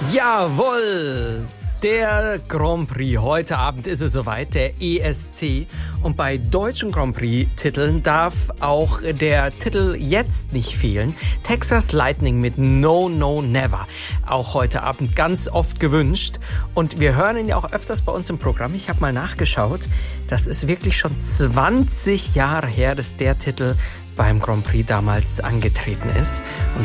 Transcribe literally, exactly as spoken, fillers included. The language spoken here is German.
Jawohl! Der Grand Prix. Heute Abend ist es soweit, der E S C. Und bei deutschen Grand Prix-Titeln darf auch der Titel jetzt nicht fehlen. Texas Lightning mit No, No, Never. Auch heute Abend ganz oft gewünscht. Und wir hören ihn ja auch öfters bei uns im Programm. Ich habe mal nachgeschaut. Das ist wirklich schon zwanzig Jahre her, dass der Titel beim Grand Prix damals angetreten ist. Und